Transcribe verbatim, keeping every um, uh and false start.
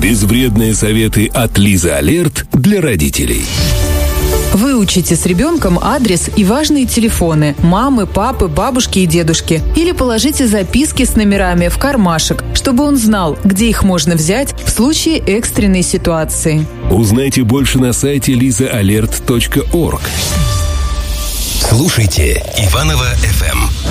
Безвредные советы от Лизы Алерт для родителей. Выучите с ребенком адрес и важные телефоны мамы, папы, бабушки и дедушки. Или положите записки с номерами в кармашек, чтобы он знал, где их можно взять в случае экстренной ситуации. Узнайте больше на сайте лиза алерт точка орг. Слушайте Иваново эф эм.